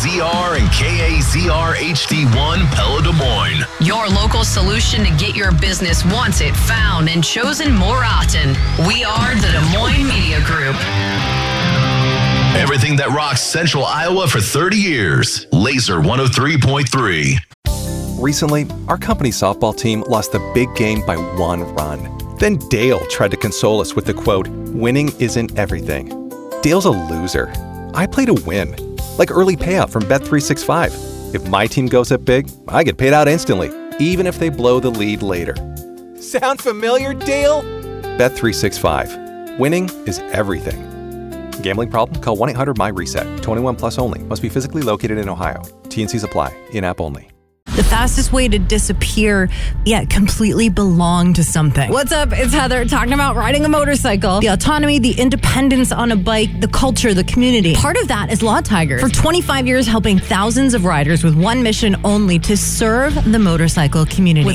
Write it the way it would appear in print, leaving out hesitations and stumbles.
KAZR and KAZR HD1 Pella Des Moines. Your local solution to get your business wanted, found, and chosen more often. We are the Des Moines Media Group. Everything that rocks Central Iowa for 30 years. Laser 103.3. Recently, our company's softball team lost the big game by 1 run. Then Dale tried to console us with the quote, "Winning isn't everything." Dale's a loser. I play to win, like early payout from Bet365. If my team goes up big, I get paid out instantly, even if they blow the lead later. Sound familiar, Dale? Bet365. Winning is everything. Gambling problem? Call 1-800-MY-RESET. 21 plus only. Must be physically located in Ohio. T&Cs apply. In-app only. The fastest way to disappear, yet completely belong to something. What's up? It's Heather talking about riding a motorcycle, the autonomy, the independence on a bike, the culture, the community. Part of that is Law Tigers. For 25 years, helping thousands of riders with one mission only: to serve the motorcycle community.